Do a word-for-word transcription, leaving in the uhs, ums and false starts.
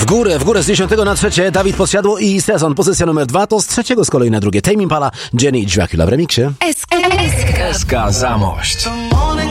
górę, w górę z dziesiątego na trzecie. Dawid Podsiadło i Sezon. Pozycja numer dwa to z trzeciego z kolei na drugie. Tame Impala, Jenny i Dracula w remiksie. S K Zamość.